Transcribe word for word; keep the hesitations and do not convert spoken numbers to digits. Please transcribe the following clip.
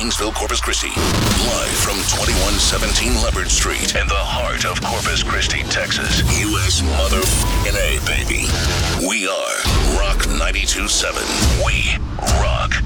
Kingsville, Corpus Christi. Live from twenty-one seventeen Leopard Street in the heart of Corpus Christi, Texas. U S motherfucking A, baby. We are Rock ninety-two point seven. We rock.